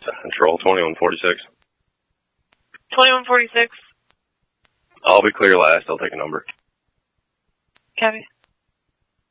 Central, 2146. 2146. I'll be clear last. I'll take a number. Copy.